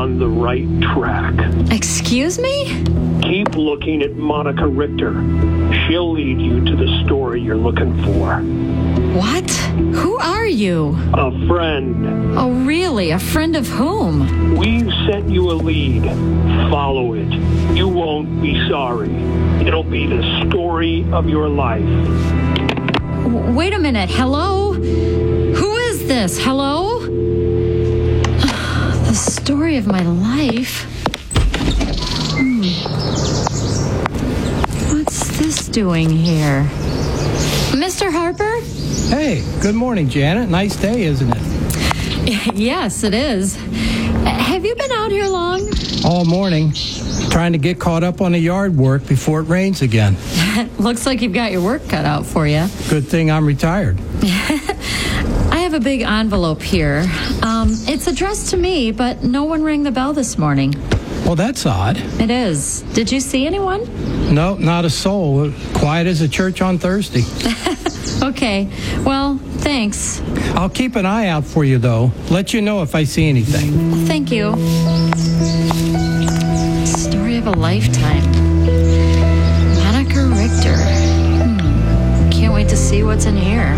on the right track. Excuse me? Keep looking at Monica Richter. She'll lead you to the story you're looking for. What? Who are you? A friend. Oh, really? A friend of whom? We've sent you a lead. Follow it. You won't be sorry. It'll be the story of your life. Wait a minute. Hello? Who is this? Hello? The story of my life? What's this doing here? Mr. Harper? Hey, good morning, Janet. Nice day, isn't it? Yes, it is. Have you been out here long? All morning, trying to get caught up on the yard work before it rains again. Looks like you've got your work cut out for you. Good thing I'm retired. I have a big envelope here. It's addressed to me, but no one rang the bell this morning. Well, that's odd. It is. Did you see anyone? No, not a soul. Quiet as a church on Thursday. Okay. Well, thanks. I'll keep an eye out for you, though. Let you know if I see anything. Thank you. Story of a lifetime. Monica Richter. Can't wait to see what's in here.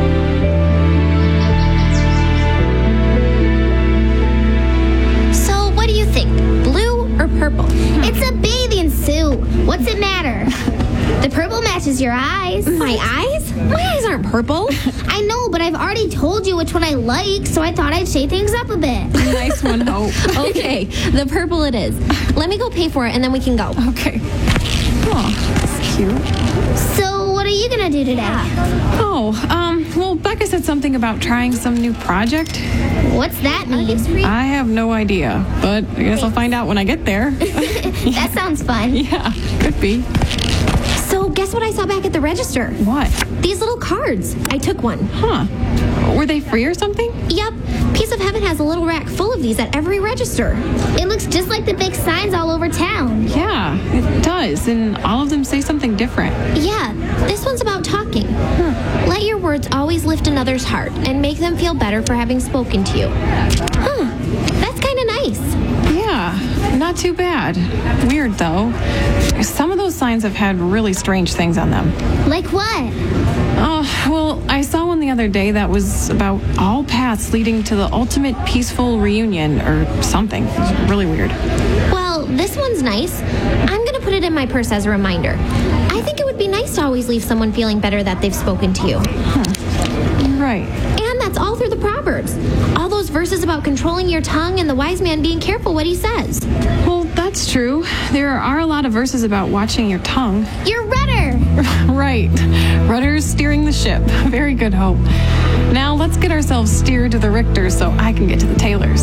So, what do you think? Blue or purple? It's a bathing suit. What's it matter? The purple matches your eyes. My eyes? My eyes aren't purple. I know, but I've already told you which one I like, so I thought I'd shake things up a bit. Nice one, Hope. Okay, the purple it is. Let me go pay for it, and then we can go. Okay. Oh, that's cute. So, what are you gonna do today? Well, Becca said something about trying some new project. What's that mean? I have no idea, but I guess I'll find out when I get there. That sounds fun. Yeah, could be. So, guess what I saw back at the register? What? These little cards. I took one. Huh. Were they free or something? Yep. Piece of Heaven has a little rack full of these at every register. It looks just like the big signs all over town. Yeah, it does. And all of them say something different. Yeah, this one's about talking. Let your words always lift another's heart and make them feel better for having spoken to you. That's kind of nice. Yeah, not too bad. Weird, though. Some of those signs have had really strange things on them. Like what? Oh, well, I saw one the other day that was about all paths leading to the ultimate peaceful reunion or something. It was really weird. Well, this one's nice. I'm going to put it in my purse as a reminder. I think it would be nice to always leave someone feeling better that they've spoken to you. Right. And that's all through the Proverbs. All those verses about controlling your tongue and the wise man being careful what he says. Well, that's true. There are a lot of verses about watching your tongue. Your rudder! Right. Rudder's steering the ship. Very good, Hope. Now let's get ourselves steered to the Richters so I can get to the Taylors.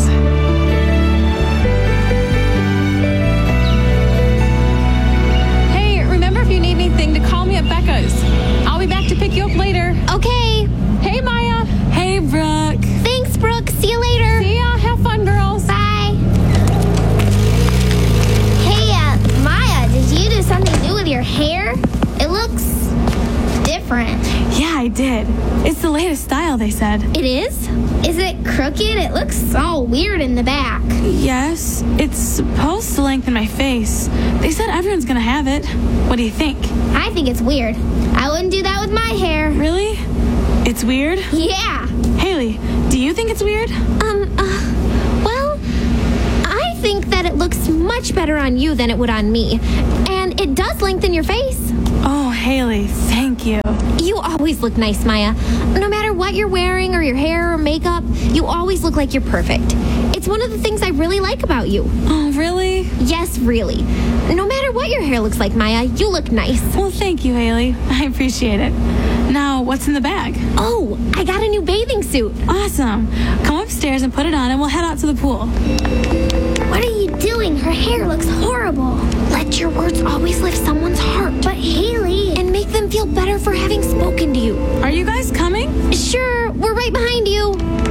Hey, remember if you need anything to call me at Becca's. I'll be back to pick you up later. Okay. Hey, Maya. Hey, Brooke. Thanks, Brooke. See you later. See ya. Have fun, girls. Bye. Hey, Maya, did you do something new with your hair? It looks different. Yeah, I did. It's the latest style, they said. It is? Is it crooked? It looks all weird in the back. Yes, it's supposed to lengthen my face. They said everyone's gonna have it. What do you think? I think it's weird. I wouldn't do that with my hair. Really? It's weird? Yeah. Haley, do you think it's weird? Well, I think that it looks much better on you than it would on me. And it does lengthen your face. Oh, Haley, thank you. You always look nice, Maya. No matter what you're wearing or your hair or makeup, you always look like you're perfect. It's one of the things I really like about you. Oh, really? Yes, really. No matter what your hair looks like, Maya, you look nice. Well, thank you, Haley. I appreciate it. Now, what's in the bag? Oh, I got a new bathing suit. Awesome. Come upstairs and put it on and we'll head out to the pool. What are you doing? Her hair looks horrible. Let your words always lift someone's heart. But Haley, and make them feel better for having spoken to you. Are you guys coming? Sure, we're right behind you.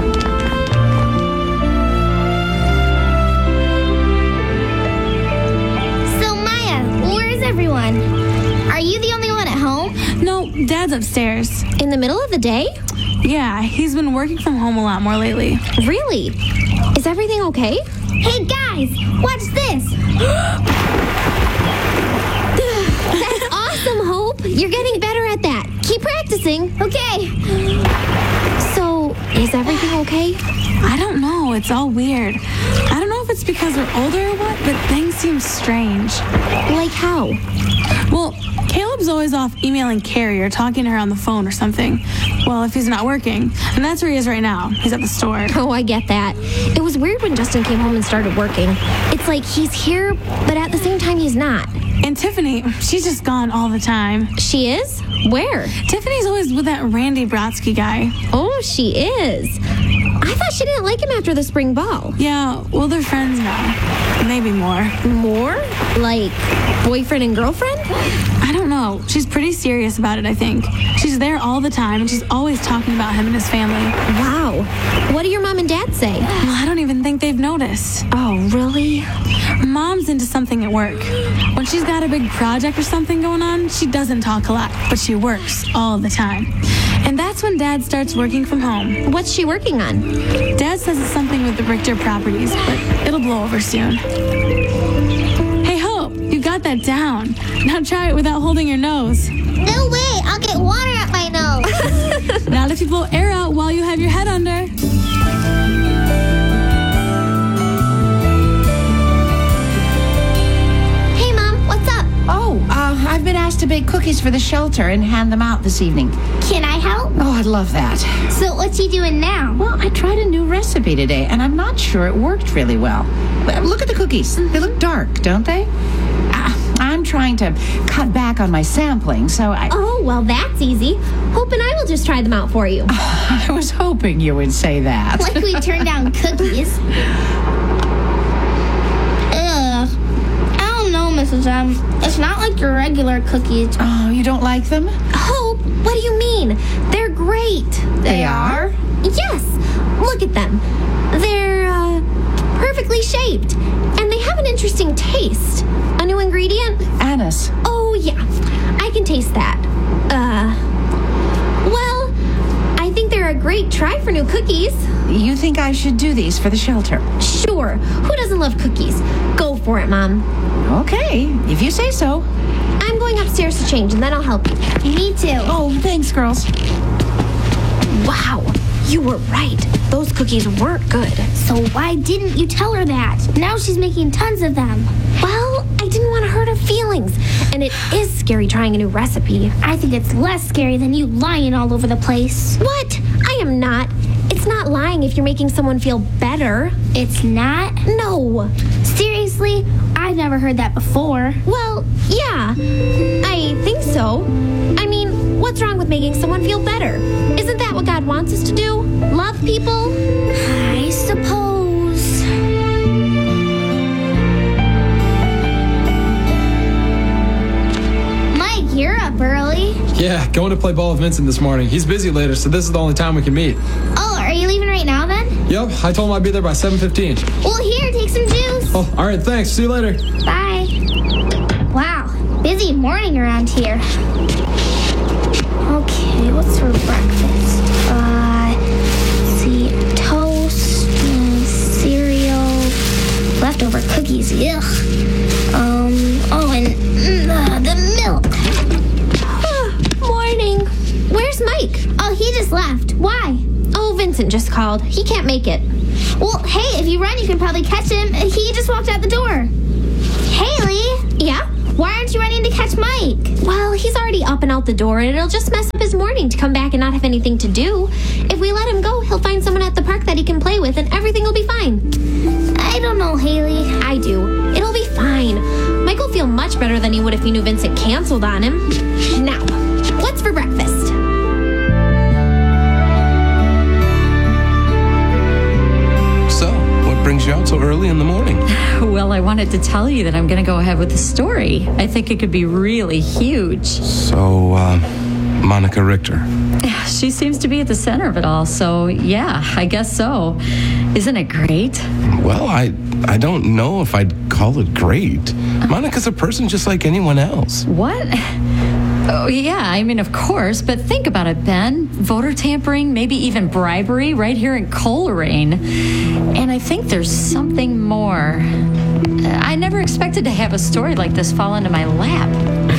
So Maya, where's everyone? Are you the only one at home? No, Dad's upstairs. In the middle of the day? Yeah, he's been working from home a lot more lately. Really? Is everything okay? Hey, guys, watch this. That's awesome, Hope. You're getting better at that. Keep practicing. Okay. So, is everything okay? I don't know. It's all weird. I don't know if it's because we're older or what, but things seem strange. Like how? Well, Caleb's always off emailing Carrie or talking to her on the phone or something. Well, if he's not working. And that's where he is right now. He's at the store. Oh, I get that. It was weird when Justin came home and started working. It's like he's here, but at the same time he's not. And Tiffany, she's just gone all the time. She is? Where? Tiffany's always with that Randy Brodsky guy. Oh, she is. I thought she didn't like him after the spring ball. Yeah, well, they're friends now. Maybe more. More? Like boyfriend and girlfriend? I don't know. She's pretty serious about it, I think. She's there all the time, and she's always talking about him and his family. Wow. What do your mom and dad say? Well, I don't even think they've noticed. Oh, really? Mom's into something at work. When she's got a big project or something going on, she doesn't talk a lot, but she works all the time. And that's when Dad starts working from home. What's she working on? Dad says it's something with the Richter properties, but it'll blow over soon. Hey, Hope, you got that down. Now try it without holding your nose. No way, I'll get water up my nose. Not if you blow air out while you have your head under. Hey, Mom, what's up? Oh, I've been asked to bake cookies for the shelter and hand them out this evening. Can I help? Oh, I'd love that. So what's he doing now? Well, I tried a new recipe today, and I'm not sure it worked really well. Look at the cookies. They look dark, don't they? I'm trying to cut back on my sampling, so I... Oh, well, that's easy. Hope and I will just try them out for you. I was hoping you would say that. Like we turned down cookies. Ugh. I don't know, Mrs. M. It's not like your regular cookies. Oh, you don't like them? Hope, what do you mean? They're great. They are? Yes. Look at them. They're, perfectly shaped. And they have an interesting taste. A new ingredient? Anise. Oh, yeah. I can taste that. Well, I think they're a great try for new cookies. You think I should do these for the shelter? Sure. Who doesn't love cookies? Go for it, Mom. Okay, if you say so. I'm going upstairs to change, and then I'll help you. Me too. Oh, thanks, girls. Wow. You were right. Those cookies weren't good. So why didn't you tell her that? Now she's making tons of them. Well, I didn't want to hurt her feelings. And it is scary trying a new recipe. I think it's less scary than you lying all over the place. What? I am not. It's not lying if you're making someone feel better. It's not? No. Seriously? I've never heard that before. Well, yeah. I think so. I mean, what's wrong with making someone feel better? Isn't that what God wants us to do? Love people? I suppose. Mike, you're up early. Yeah, going to play ball with Vincent this morning. He's busy later, so this is the only time we can meet. Oh, are you leaving right now then? Yep, I told him I'd be there by 7:15. Well, here, take some juice. Oh, all right, thanks. See you later. Bye. Wow, busy morning around here. Okay, what's for breakfast? Let's see, toast, cereal, leftover cookies, ugh. Oh, and the milk. Morning. Where's Mike? Oh, he just left. Why? Oh, Vincent just called. He can't make it. Well, hey, if you run, you can probably catch him. He just walked out the door. Haley? Yeah? Why aren't you running to catch Mike? Well, he's already up and out the door, and it'll just mess up his morning to come back and not have anything to do. If we let him go, he'll find someone at the park that he can play with, and everything will be fine. I don't know, Haley. I do. It'll be fine. Mike will feel much better than he would if he knew Vincent canceled on him. Now, what's for breakfast? So, what brings you out so early in the morning? Well, I wanted to tell you that I'm going to go ahead with the story. I think it could be really huge. So, Monica Richter. She seems to be at the center of it all, so yeah, I guess so. Isn't it great? Well, I don't know if I'd call it great. Monica's a person just like anyone else. What? Oh, yeah, I mean, of course, but think about it, Ben. Voter tampering, maybe even bribery right here in Coleraine. And I think there's something more. I never expected to have a story like this fall into my lap.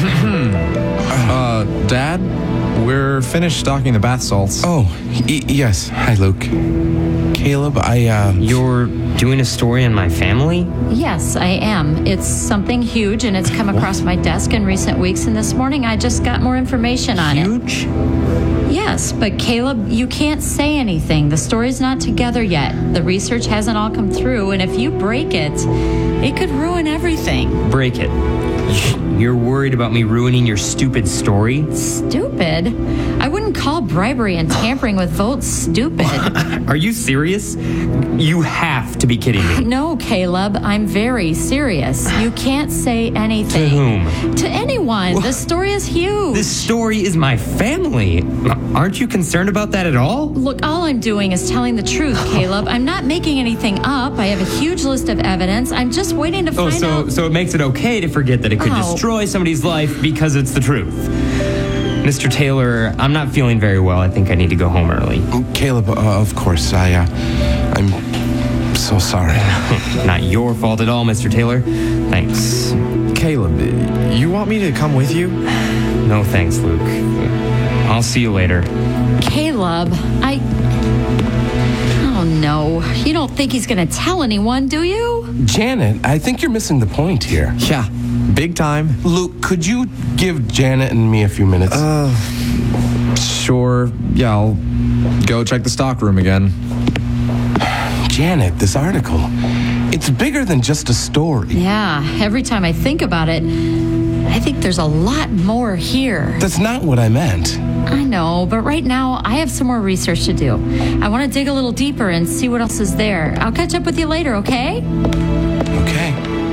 Dad, we're finished stocking the bath salts. Oh, yes. Hi, Luke. Caleb, You're doing a story on my family? Yes, I am. It's something huge, and it's come across my desk in recent weeks, and this morning I just got more information on it. Huge? Yes, but Caleb, you can't say anything. The story's not together yet. The research hasn't all come through, and if you break it, it could ruin everything. Break it. You're worried about me ruining your stupid story? Stupid? I wouldn't call bribery and tampering with votes stupid. Are you serious? You have to be kidding me. No, Caleb, I'm very serious. You can't say anything. To whom? To anyone. The story is huge. This story is my family. Aren't you concerned about that at all? Look, all I'm doing is telling the truth, Caleb. I'm not making anything up. I have a huge list of evidence. I'm just waiting to find out. So it makes it okay to forget that it could destroy somebody's life because it's the truth. Mr. Taylor, I'm not feeling very well. I think I need to go home early. Caleb, of course. I'm so sorry. Not your fault at all, Mr. Taylor. Thanks. Caleb, you want me to come with you? No thanks, Luke. I'll see you later. Caleb, Oh, no. You don't think he's going to tell anyone, do you? Janet, I think you're missing the point here. Yeah, big time. Luke, could you give Janet and me a few minutes? Sure. Yeah, I'll go check the stockroom again. Janet, this article, it's bigger than just a story. Yeah, every time I think about it, I think there's a lot more here. That's not what I meant. I know, but right now I have some more research to do. I want to dig a little deeper and see what else is there. I'll catch up with you later, okay? Okay.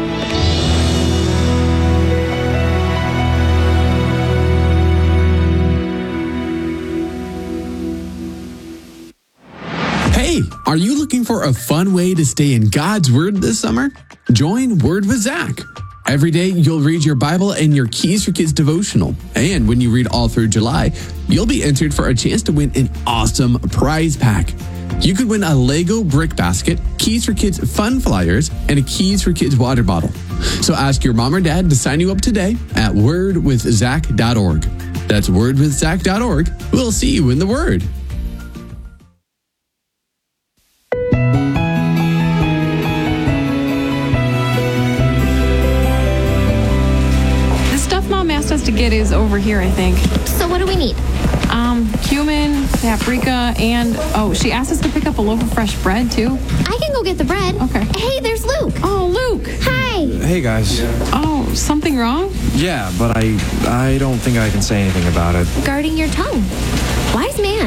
Hey, are you looking for a fun way to stay in God's Word this summer? Join Word with Zach. Every day, you'll read your Bible and your Keys for Kids devotional. And when you read all through July, you'll be entered for a chance to win an awesome prize pack. You could win a Lego brick basket, Keys for Kids fun flyers, and a Keys for Kids water bottle. So ask your mom or dad to sign you up today at wordwithzach.org. That's wordwithzach.org. We'll see you in the Word. Us to get is over here, I think. So what do we need? Cumin, paprika, and she asked us to pick up a loaf of fresh bread too. I can go get the bread. Okay. Hey, there's Luke. Oh, Luke. Hi. Hey, guys. Oh, something wrong? Yeah, but I don't think I can say anything about it. Guarding your tongue. Wise man.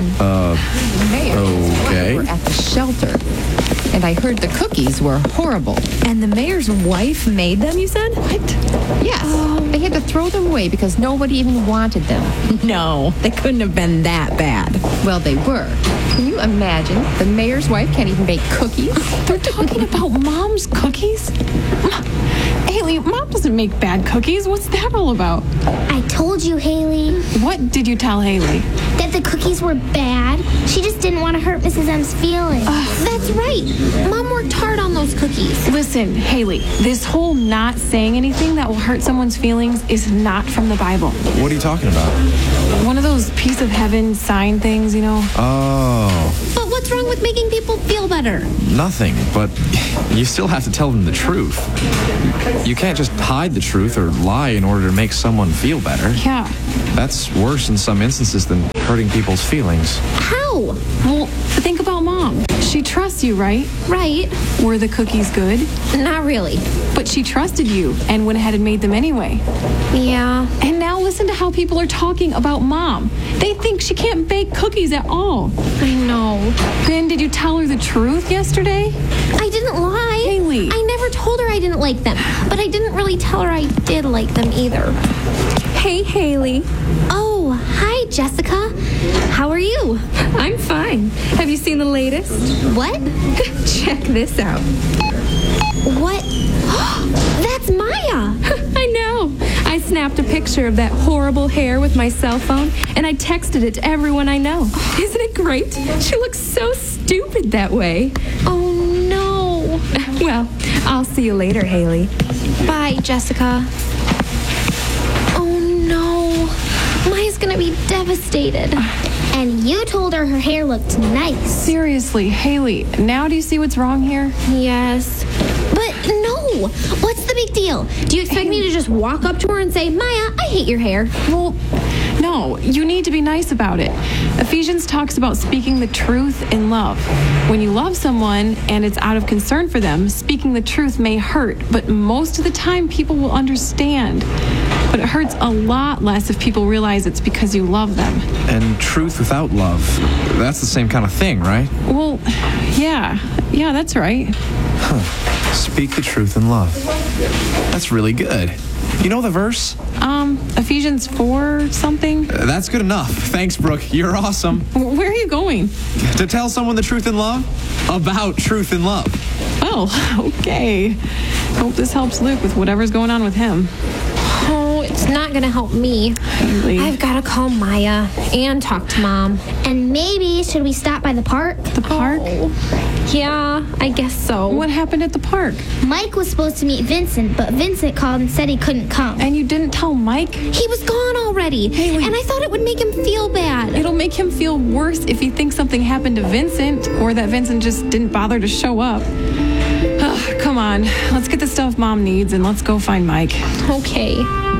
Okay. We were at the shelter, and I heard the cookies were horrible. And the mayor's wife made them, you said? What? Yes. They had to throw them away because nobody even wanted them. No, they couldn't have been that bad. Well, they were. Can you imagine? The mayor's wife can't even bake cookies. They're talking about Mom's cookies? Haley, Mom doesn't make bad cookies. What's that all about? I told you, Haley. What did you tell Haley? That the cookies were bad. She just didn't want to hurt Mrs. M's feelings. That's right. Mom worked hard on those cookies. Listen, Haley, this whole not saying anything that will hurt someone's feelings is not from the Bible. What are you talking about? One of those piece of heaven sign things, you know? Oh. But what's wrong with making people feel better? Nothing, but you still have to tell them the truth. You can't just hide the truth or lie in order to make someone feel better. Yeah. That's worse in some instances than hurting people's feelings. How? Well, think about Mom. She trusts you, right? Right. Were the cookies good? Not really. But she trusted you and went ahead and made them anyway. Yeah. And now listen to how people are talking about Mom. They think she can't bake cookies at all. I know. Ben, did you tell her the truth yesterday? I didn't lie. Haley. I never told her I didn't like them, but I didn't really tell her I did like them either. Hey, Haley. Oh, hi, Jessica. How are you? I'm fine. Have you seen the latest? What? Check this out. What? That's Maya! I know. I snapped a picture of that horrible hair with my cell phone, and I texted it to everyone I know. Isn't it great? She looks so stupid that way. Oh, no. Well, I'll see you later, Haley. Bye, Jessica. Oh, no. Maya's gonna be devastated. And you told her hair looked nice. Seriously, Haley, now do you see what's wrong here? Yes. But no. What's the big deal? Do you expect me to just walk up to her and say, Maya, I hate your hair? Well, no, you need to be nice about it. Ephesians talks about speaking the truth in love. When you love someone and it's out of concern for them, speaking the truth may hurt, but most of the time people will understand. But it hurts a lot less if people realize it's because you love them. And truth without love, that's the same kind of thing, right? Well, yeah, that's right. Speak the truth in love. That's really good. You know the verse? Ephesians 4 something? That's good enough. Thanks, Brooke. You're awesome. Where are you going? To tell someone the truth in love? About truth in love. Oh, okay. Hope this helps Luke with whatever's going on with him. Oh, it's not gonna help me. Haley. I've gotta call Maya and talk to Mom. And maybe should we stop by the park? The park? Yeah, I guess so. What happened at the park? Mike was supposed to meet Vincent, but Vincent called and said he couldn't come. And you didn't tell Mike? He was gone already. Haley. And I thought it would make him feel bad. It'll make him feel worse if he thinks something happened to Vincent or that Vincent just didn't bother to show up. Come on, let's get the stuff Mom needs and let's go find Mike. Okay.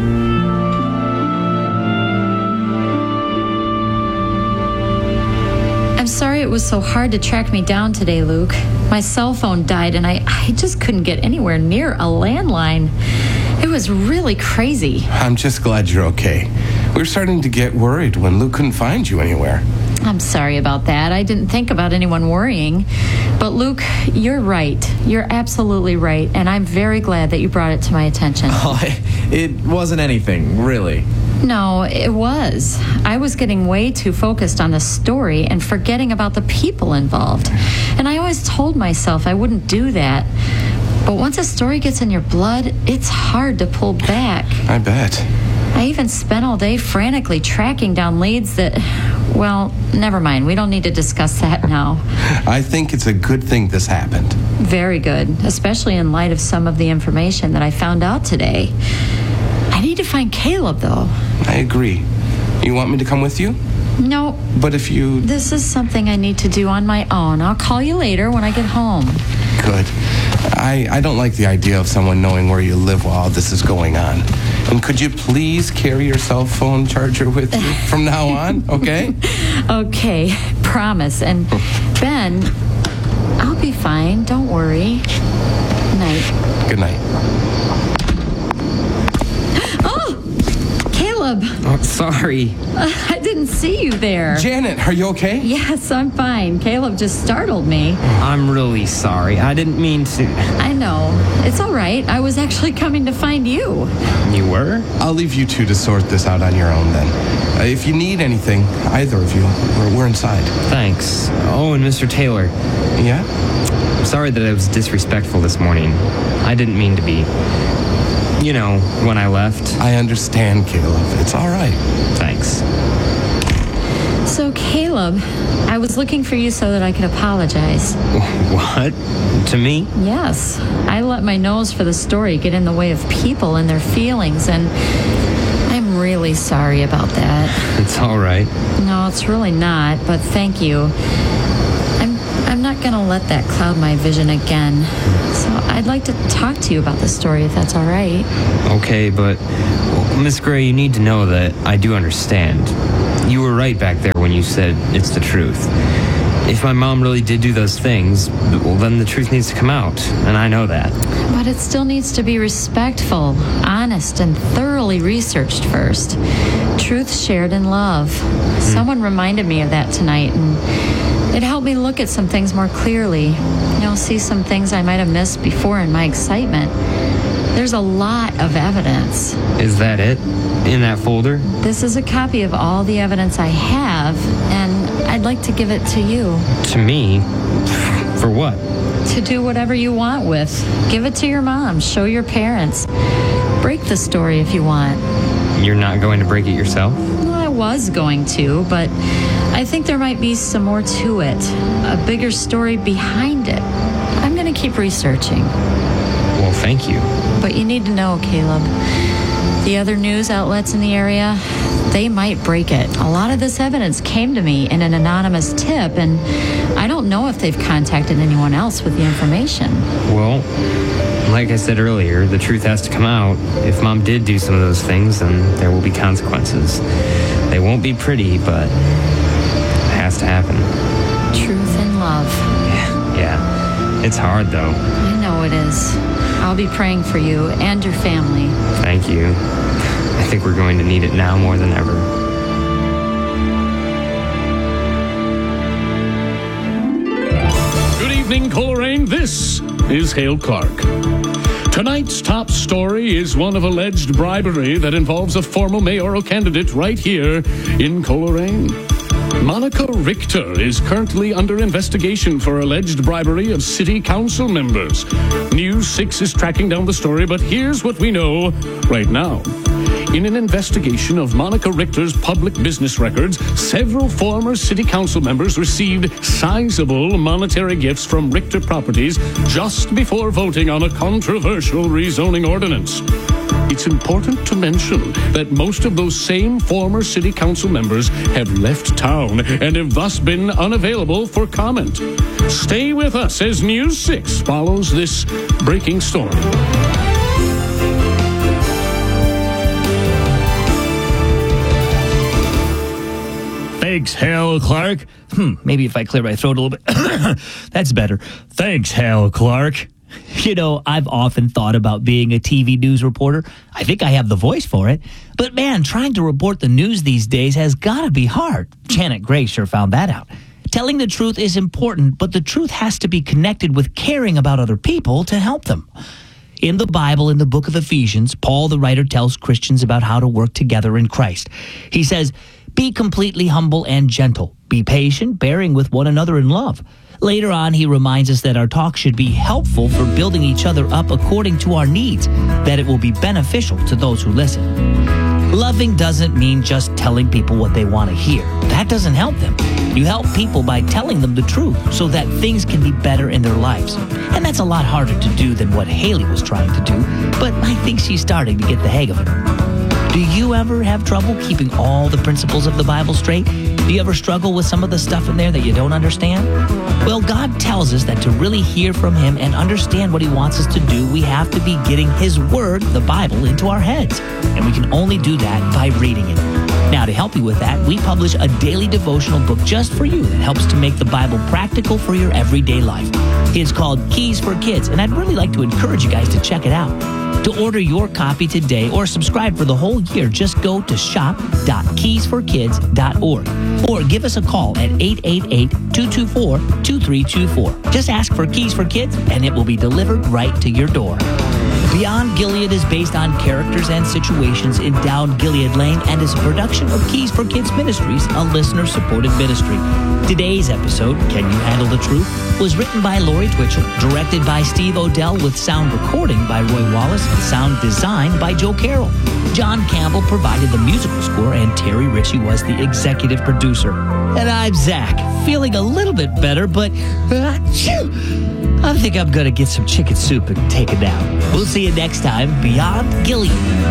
I'm sorry it was so hard to track me down today, Luke. My cell phone died and I just couldn't get anywhere near a landline. It was really crazy. I'm just glad you're okay. We were starting to get worried when Luke couldn't find you anywhere. I'm sorry about that. I didn't think about anyone worrying. But Luke, you're right. You're absolutely right. And I'm very glad that you brought it to my attention. Oh, it wasn't anything, really. No, it was. I was getting way too focused on the story and forgetting about the people involved. And I always told myself I wouldn't do that. But once a story gets in your blood, it's hard to pull back. I bet. I even spent all day frantically tracking down leads that, well, never mind. We don't need to discuss that now. I think it's a good thing this happened. Very good, especially in light of some of the information that I found out today. I need to find Caleb, though. I agree. You want me to come with you? No. But if you... This is something I need to do on my own. I'll call you later when I get home. Good. I don't like the idea of someone knowing where you live while this is going on. And could you please carry your cell phone charger with you from now on, okay? Okay, promise. And Ben, I'll be fine. Don't worry. Night. Good night. Oh, Caleb. Oh, sorry. I didn't see you there. Janet, are you okay? Yes, I'm fine. Caleb just startled me. I'm really sorry. I didn't mean to. I know. It's all right. I was actually coming to find you. You were? I'll leave you two to sort this out on your own then. If you need anything, either of you, we're inside. Thanks. Oh, and Mr. Taylor. Yeah? I'm sorry that I was disrespectful this morning. I didn't mean to be. You know, when I left. I understand, Caleb. It's all right. Thanks. So, Caleb, I was looking for you so that I could apologize. What? To me? Yes. I let my nose for the story get in the way of people and their feelings, and I'm really sorry about that. It's all right. No, it's really not, but thank you. I'm not going to let that cloud my vision again. So I'd like to talk to you about the story, if that's all right. Okay, but Miss Gray, you need to know that I do understand. You were right back there when you said it's the truth. If my mom really did do those things, well, then the truth needs to come out, and I know that. But it still needs to be respectful, honest, and thoroughly researched first. Truth shared in love. Someone reminded me of that tonight, and it helped me look at some things more clearly. See some things I might have missed before in my excitement. There's a lot of evidence. Is that it? In that folder? This is a copy of all the evidence I have, and I'd like to give it to you. To me? For what? to do whatever you want with. Give it to your mom. Show your parents. Break the story if you want. You're not going to break it yourself? Well, I was going to, but I think there might be some more to it. A bigger story behind it. I'm going to keep researching. Well, thank you. But you need to know, Caleb, the other news outlets in the area, they might break it. A lot of this evidence came to me in an anonymous tip, and I don't know if they've contacted anyone else with the information. Well, like I said earlier, the truth has to come out. If Mom did do some of those things, then there will be consequences. They won't be pretty, but it has to happen. Truth and love. Yeah. It's hard, though. I know it is. I'll be praying for you and your family. Thank you. I think we're going to need it now more than ever. Good evening, Coleraine. This is Hale Clark. Tonight's top story is one of alleged bribery that involves a former mayoral candidate right here in Coleraine. Monica Richter is currently under investigation for alleged bribery of city council members. News 6 is tracking down the story, but here's what we know right now. In an investigation of Monica Richter's public business records, several former city council members received sizable monetary gifts from Richter Properties just before voting on a controversial rezoning ordinance. It's important to mention that most of those same former city council members have left town and have thus been unavailable for comment. Stay with us as News 6 follows this breaking story. Thanks, Hal Clark. Maybe if I clear my throat a little bit. That's better. Thanks, Hal Clark. You know, I've often thought about being a TV news reporter. I think I have the voice for it. But man, trying to report the news these days has got to be hard. Janet Gray sure found that out. Telling the truth is important, but the truth has to be connected with caring about other people to help them. In the Bible, in the book of Ephesians, Paul the writer tells Christians about how to work together in Christ. He says, "Be completely humble and gentle. Be patient, bearing with one another in love." Later on, he reminds us that our talk should be helpful for building each other up according to our needs, that it will be beneficial to those who listen. Loving doesn't mean just telling people what they want to hear. That doesn't help them. You help people by telling them the truth so that things can be better in their lives. And that's a lot harder to do than what Haley was trying to do, but I think she's starting to get the hang of it. Do you ever have trouble keeping all the principles of the Bible straight? Do you ever struggle with some of the stuff in there that you don't understand? Well, God tells us that to really hear from Him and understand what He wants us to do, we have to be getting His Word, the Bible, into our heads. And we can only do that by reading it. Now, to help you with that, we publish a daily devotional book just for you that helps to make the Bible practical for your everyday life. It's called Keys for Kids, and I'd really like to encourage you guys to check it out. To order your copy today or subscribe for the whole year, just go to shop.keysforkids.org or give us a call at 888-224-2324. Just ask for Keys for Kids and it will be delivered right to your door. Beyond Gilead is based on characters and situations in Down Gilead Lane and is a production of Keys for Kids Ministries, a listener-supported ministry. Today's episode, Can You Handle the Truth?, was written by Lori Twitchell, directed by Steve Odell with sound recording by Roy Wallace and sound design by Joe Carroll. John Campbell provided the musical score and Terry Ritchie was the executive producer. And I'm Zach, feeling a little bit better, but I think I'm going to get some chicken soup and take a nap. We'll see you next time, Beyond Gilead.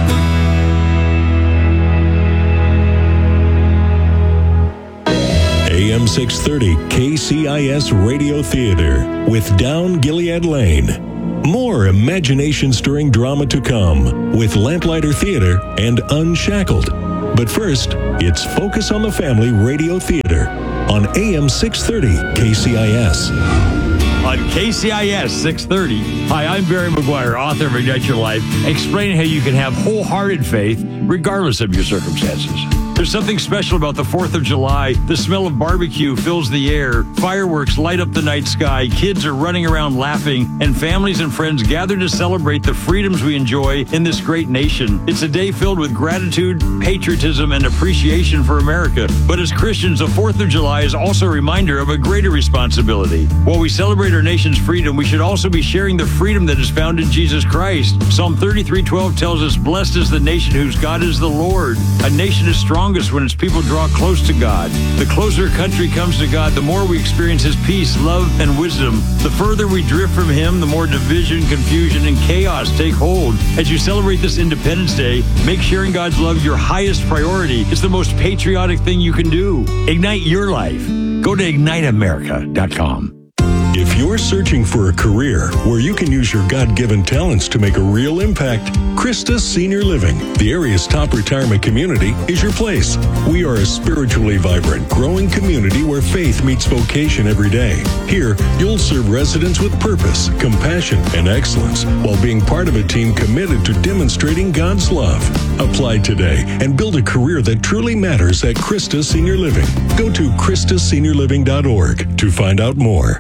AM 630 KCIS Radio Theater with Down Gilead Lane. More imagination-stirring drama to come with Lamplighter Theater and Unshackled. But first, it's Focus on the Family Radio Theater on AM 630 KCIS. On KCIS 630. Hi, I'm Barry McGuire, author of Ignite Your Life, explaining how you can have wholehearted faith regardless of your circumstances. There's something special about the 4th of July. The smell of barbecue fills the air. Fireworks light up the night sky. Kids are running around laughing, and families and friends gather to celebrate the freedoms we enjoy in this great nation. It's a day filled with gratitude, patriotism, and appreciation for America. But as Christians, the 4th of July is also a reminder of a greater responsibility. While we celebrate our nation's freedom, we should also be sharing the freedom that is found in Jesus Christ. Psalm 33:12 tells us, "Blessed is the nation whose God is the Lord." A nation is strongest when its people draw close to God. The closer a country comes to God, the more we experience His peace, love, and wisdom. The further we drift from Him, the more division, confusion, and chaos take hold. As you celebrate this Independence Day, make sharing God's love your highest priority. It's the most patriotic thing you can do. Ignite your life. Go to IgniteAmerica.com. If you're searching for a career where you can use your God-given talents to make a real impact, Christus Senior Living, the area's top retirement community, is your place. We are a spiritually vibrant, growing community where faith meets vocation every day. Here, you'll serve residents with purpose, compassion, and excellence while being part of a team committed to demonstrating God's love. Apply today and build a career that truly matters at Christus Senior Living. Go to ChristusSeniorLiving.org to find out more.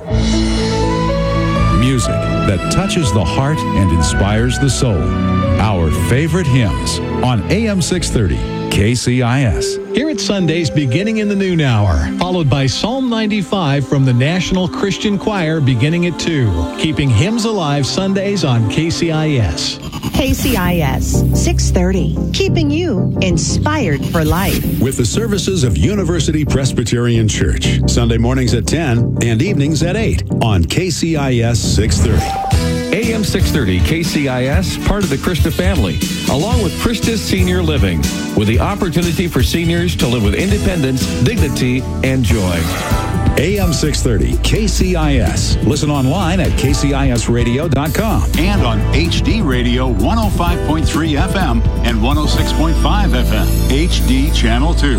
Music that touches the heart and inspires the soul. Our favorite hymns on AM 630 KCIS. Here at Sundays beginning in the noon hour, followed by Psalm 95 from the National Christian Choir beginning at 2. Keeping hymns alive Sundays on KCIS. KCIS 630, keeping you inspired for life. With the services of University Presbyterian Church, Sunday mornings at 10 and evenings at 8 on KCIS 630. AM 630 KCIS, part of the Christa family, along with Christus Senior Living, with the opportunity for seniors to live with independence, dignity, and joy. AM 630 KCIS. Listen online at kcisradio.com and on HD Radio 105.3 FM and 106.5 FM, HD Channel 2.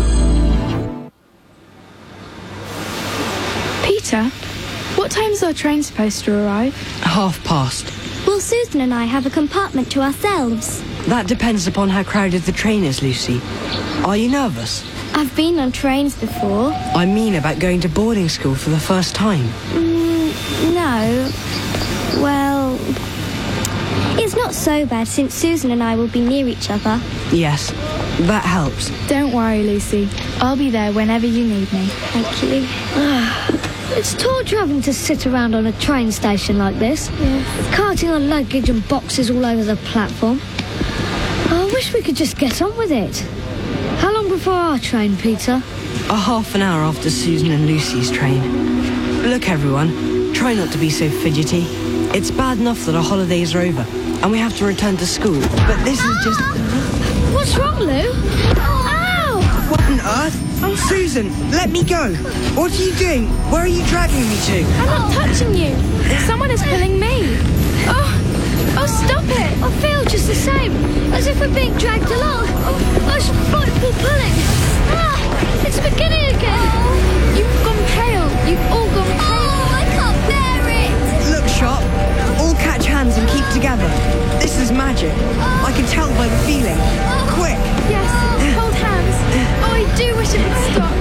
Peter, what time's our train supposed to arrive? past. Will Susan and I have a compartment to ourselves? That depends upon how crowded the train is, Lucy. Are you nervous? I've been on trains before. I mean about going to boarding school for the first time. No. Well, it's not so bad since Susan and I will be near each other. Yes, that helps. Don't worry, Lucy. I'll be there whenever you need me. Thank you. It's torture having to sit around on a train station like this. Yeah. Carting on luggage and boxes all over the platform. I wish we could just get on with it. How long before our train, Peter? A half an hour after Susan and Lucy's train. Look, everyone, try not to be so fidgety. It's bad enough that our holidays are over and we have to return to school, but this is just... What's wrong, Lou? Ow! What on earth? Susan, let me go. What are you doing? Where are you dragging me to? I'm not touching you. Someone is pulling me. Oh, stop it. I feel just the same, as if we're being dragged along. Those frightful pulling. It's beginning again. You've gone pale. You've all gone pale. I can't bear it. Look, Sharp. All catch hands and keep together. This is magic.